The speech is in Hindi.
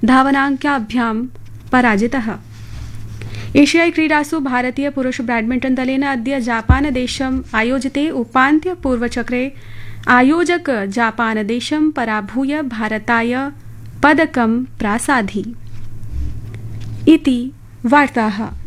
धावनाङ्काभ्यां पराजितः। एशियाई क्रीडासु भारतीय पुरुष बैडमिण्टन दलेन अद्य जापानदेशम् आयोजिते उपान्त्यपूर्वचक्रे आयोजक जापानदेशं पराभूय भारताय पदकं प्रासाधि। इति वार्ताः।